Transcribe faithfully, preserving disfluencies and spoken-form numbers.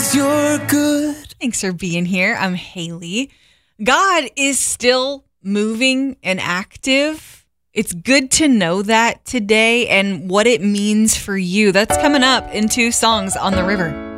'cause you're good. Thanks for being here. I'm Haley. God is still moving and active. It's good to know that today and what it means for you. That's coming up in two songs on the river.